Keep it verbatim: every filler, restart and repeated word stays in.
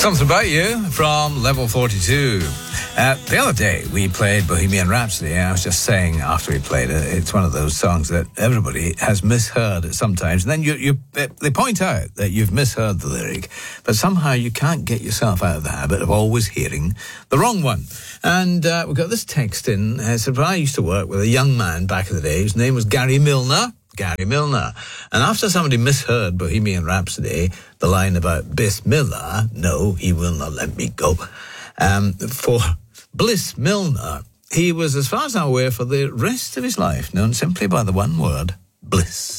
Something About You from Level forty-two. Uh, the other day, we played Bohemian Rhapsody, and I was just saying after we played it, it's one of those songs that everybody has misheard at sometimes. And then you, you, they point out that you've misheard the lyric, but somehow you can't get yourself out of the habit of always hearing the wrong one. And uh, we've got this text in. Uh, so I used to work with a young man back in the day. His name was Gary Milner. Gary Milner. And after somebody misheard Bohemian Rhapsody, the line about Bliss Miller, no, he will not let me go, um, for Bliss Milner, he was, as far as I'm aware, for the rest of his life known simply by the one word, bliss.